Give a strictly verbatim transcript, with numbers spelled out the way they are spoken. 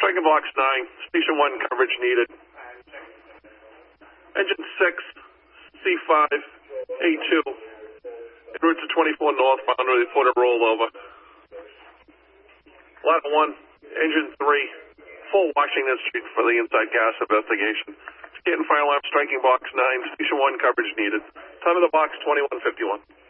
Striking box nine, station one coverage needed. Engine six, C five, A two, en route to twenty-four northbound with a report of rollover. Ladder one, engine three, full Washington Street for the inside gas investigation. Scan fire alarm, striking box nine, station one coverage needed. Time of the box, twenty-one fifty-one.